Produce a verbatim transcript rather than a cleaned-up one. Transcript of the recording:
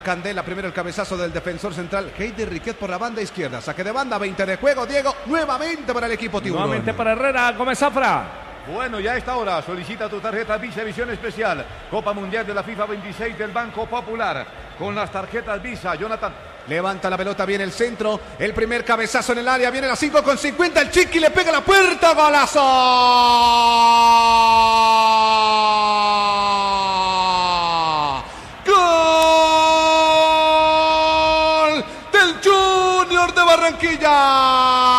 Candela, primero el cabezazo del defensor central, Heider Riquet por la banda izquierda, saque de banda, veinte de juego, Diego, nuevamente para el equipo tiburón. Nuevamente para Herrera, Gómez Zafra. Bueno, ya a esta hora solicita tu tarjeta Visa Visión Especial, Copa Mundial de la FIFA veintiséis del Banco Popular, con las tarjetas Visa, Jonathan. Levanta la pelota, viene el centro, el primer cabezazo en el área, viene la cinco con cincuenta, el Chiqui le pega a la puerta, golazo. Barranquilla.